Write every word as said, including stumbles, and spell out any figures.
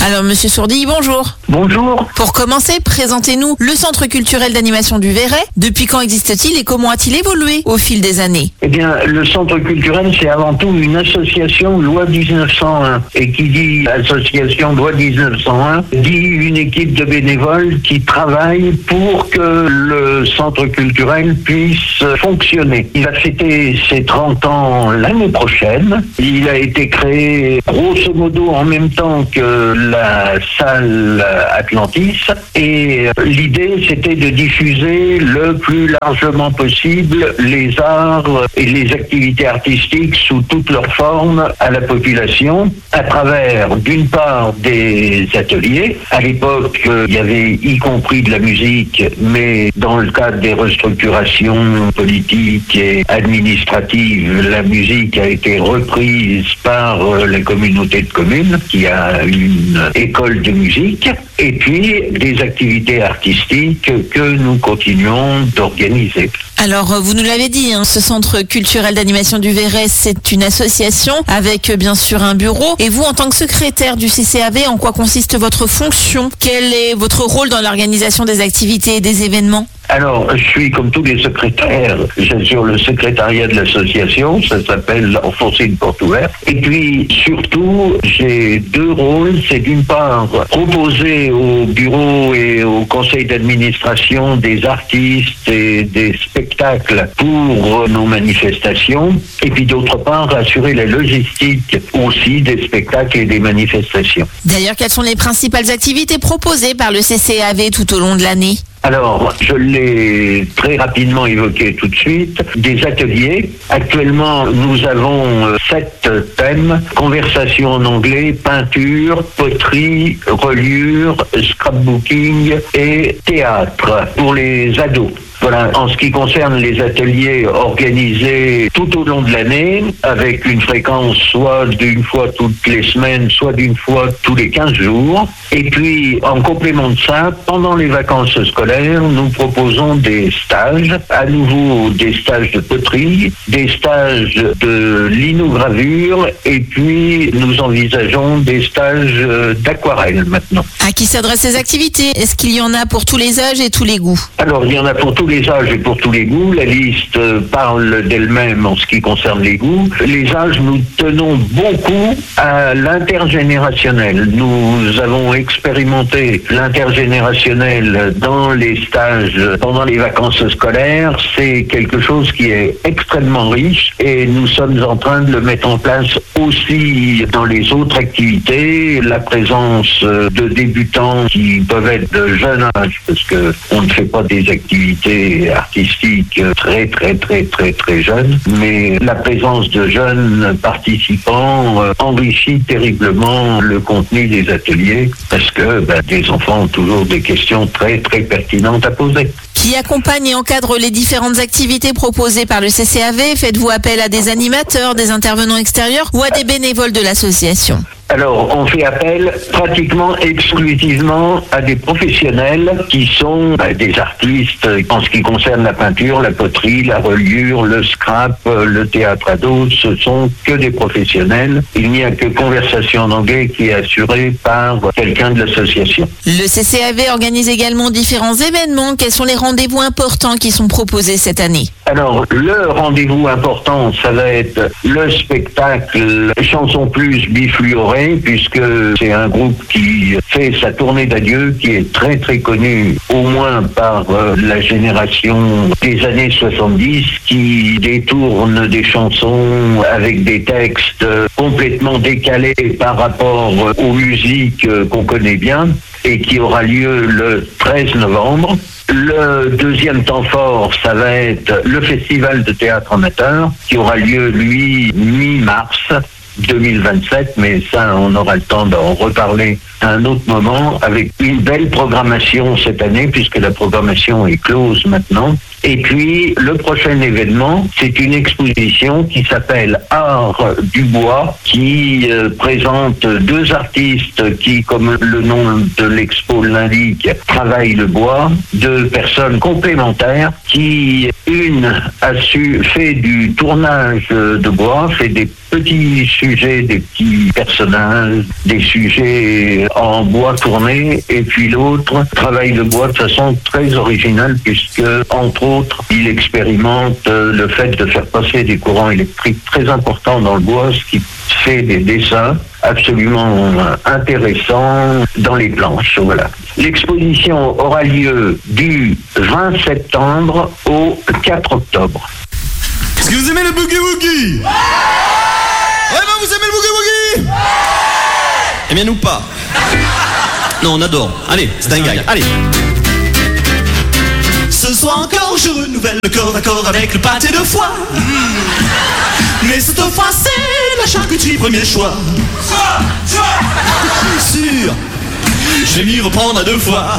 Alors, Monsieur Sourdilly, bonjour. Bonjour. Pour commencer, présentez-nous le Centre culturel d'animation du Verret. Depuis quand existe-t-il et comment a-t-il évolué au fil des années? Eh bien, le Centre culturel, c'est avant tout une association loi dix-neuf cent un. Et qui dit association loi dix-neuf cent un, dit une équipe de bénévoles qui travaille pour que le Centre culturel puisse fonctionner. Il va fêter ses trente ans l'année prochaine. Il a été créé grosso modo en même temps que la salle Atlantis. Et l'idée, c'était de diffuser le plus largement possible les arts et les activités artistiques sous toutes leurs formes à la population, à travers, d'une part, des ateliers. À l'époque, il y avait y compris de la musique, mais dans le cadre des restructurations politiques et administratives, la musique a été reprise par la communauté de communes, qui a une école de musique, et puis des activités artistiques que nous continuons d'organiser. Alors, vous nous l'avez dit, hein, ce Centre culturel d'animation du Verret, c'est une association avec bien sûr un bureau. Et vous, en tant que secrétaire du C C A V, en quoi consiste votre fonction? Quel est votre rôle dans l'organisation des activités et des événements? Alors, je suis comme tous les secrétaires, j'assure le secrétariat de l'association, ça s'appelle Enfoncer une porte ouverte. Et puis, surtout, j'ai deux rôles. C'est d'une part, proposer au bureau et au conseil d'administration des artistes et des spectacles pour nos manifestations. Et puis, d'autre part, assurer la logistique aussi des spectacles et des manifestations. D'ailleurs, quelles sont les principales activités proposées par le C C A V tout au long de l'année? Alors, je l'ai très rapidement évoqué tout de suite, des ateliers. Actuellement, nous avons sept thèmes: conversation en anglais, peinture, poterie, reliure, scrapbooking et théâtre pour les ados. Voilà, en ce qui concerne les ateliers organisés tout au long de l'année, avec une fréquence soit d'une fois toutes les semaines, soit d'une fois tous les quinze jours. Et puis, en complément de ça, pendant les vacances scolaires, nous proposons des stages, à nouveau des stages de poterie, des stages de linogravure, et puis nous envisageons des stages d'aquarelle maintenant. À qui s'adressent ces activités? Est-ce qu'il y en a pour tous les âges et tous les goûts? Alors, il y en a pour tous les âges et pour tous les goûts. La liste parle d'elle-même en ce qui concerne les goûts. Les âges, nous tenons beaucoup à l'intergénérationnel. Nous avons expérimenté l'intergénérationnel dans les stages, pendant les vacances scolaires. C'est quelque chose qui est extrêmement riche et nous sommes en train de le mettre en place aussi dans les autres activités. La présence de débutants qui peuvent être de jeune âge, parce que on ne fait pas des activités artistiques très très très très très jeunes, mais la présence de jeunes participants euh, enrichit terriblement le contenu des ateliers, parce que ben, des enfants ont toujours des questions très très pertinentes à poser. Qui accompagne et encadre les différentes activités proposées par le C C A V? Faites-vous appel à des animateurs, des intervenants extérieurs ou à des bénévoles de l'association? Alors, on fait appel pratiquement exclusivement à des professionnels qui sont bah, des artistes en ce qui concerne la peinture, la poterie, la reliure, le scrap, le théâtre ado. Ce sont que des professionnels. Il n'y a que conversation en anglais qui est assurée par quelqu'un de l'association. Le C C A V organise également différents événements. Quels sont les rendez-vous importants qui sont proposés cette année? Alors, le rendez-vous important, ça va être le spectacle Chanson Plus Bifluoré, puisque c'est un groupe qui fait sa tournée d'adieu, qui est très très connu, au moins par euh, la génération des années soixante-dix, qui détourne des chansons avec des textes complètement décalés par rapport aux musiques qu'on connaît bien, et qui aura lieu le treize novembre. Le deuxième temps fort, ça va être le Festival de théâtre amateur, qui aura lieu, lui, mi-mars deux mille vingt-sept, mais ça, on aura le temps d'en reparler à un autre moment, avec une belle programmation cette année, puisque la programmation est close maintenant. Et puis, le prochain événement, c'est une exposition qui s'appelle Art du bois, qui euh, présente deux artistes qui, comme le nom de l'expo l'indique, travaillent le bois, deux personnes complémentaires qui, une a su, fait du tournage de bois, fait des petits sujets, des petits personnages, des sujets en bois tourné, et puis l'autre travaille le bois de façon très originale puisque, entre autres, il expérimente le fait de faire passer des courants électriques très importants dans le bois, ce qui fait des dessins absolument intéressants dans les planches. Voilà. L'exposition aura lieu du vingt septembre au quatre octobre. Est-ce que vous aimez le boogie-woogie? Vraiment, vous aimez le boogie-woogie? Eh bien, nous pas. Non, on adore. Allez, c'est un gag. Allez. Ce soir encore, je renouvelle le corps à corps avec le pâté de foie. Mmh. Mais cette fois, c'est la charcuterie premier choix. Sûr, je vais m'y reprendre à deux fois.